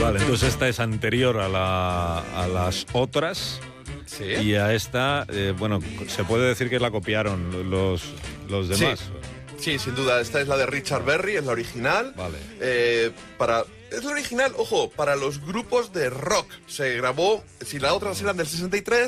Vale, entonces esta es anterior a las otras. Sí. Y a esta, bueno, se puede decir que la copiaron los demás. Sí, sin duda. Esta es la de Richard Berry, es la original. Vale. Es la original, ojo, para los grupos de rock. Se grabó, si las otras eran del 63,